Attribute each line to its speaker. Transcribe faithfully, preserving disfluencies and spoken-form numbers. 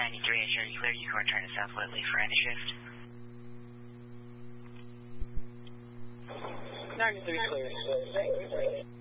Speaker 1: ninety-three, I hear you clear. You can return to South Whitley for any shift.
Speaker 2: ninety-three clear.